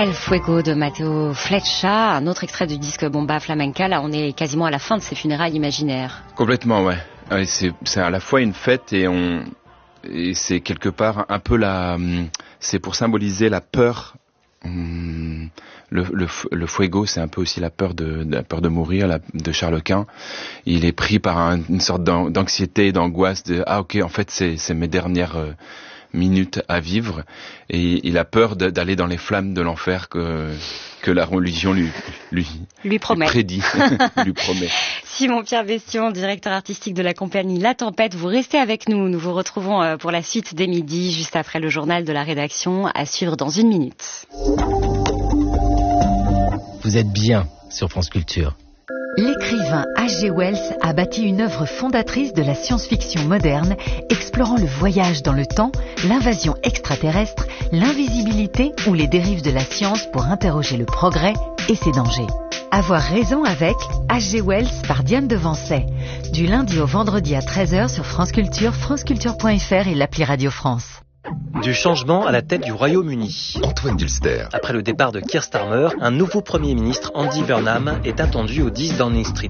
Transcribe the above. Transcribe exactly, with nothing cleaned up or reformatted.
El Fuego de Matteo Flecha, un autre extrait du disque Bomba Flamenca. Là, on est quasiment à la fin de ces funérailles imaginaires. Complètement, ouais. ouais c'est, c'est à la fois une fête et on, et c'est quelque part un peu la, c'est pour symboliser la peur. Hum, le, le, le fuego, c'est un peu aussi la peur de, de la peur de mourir, la, de Charles Quint. Il est pris par un, une sorte d'anxiété, d'angoisse de ah ok, en fait c'est, c'est mes dernières euh, minutes à vivre, et il a peur de, d'aller dans les flammes de l'enfer que que la religion lui lui, lui promet, lui prédit, lui promet. Simon-Pierre Bestion, directeur artistique de la compagnie La Tempête, vous restez avec nous. Nous vous retrouvons pour la suite des midis, juste après le journal de la rédaction, à suivre dans une minute. Vous êtes bien sur France Culture. L'écrivain H G Wells a bâti une œuvre fondatrice de la science-fiction moderne, explorant le voyage dans le temps, l'invasion extraterrestre, l'invisibilité ou les dérives de la science pour interroger le progrès et ses dangers. Avoir raison avec H G Wells par Diane Devancey. Du lundi au vendredi à treize heures sur France Culture, franceculture point f r et l'appli Radio France. Du changement à la tête du Royaume-Uni. Antoine Dulster. Après le départ de Keir Starmer, un nouveau Premier ministre, Andy Burnham, est attendu au dix Downing Street.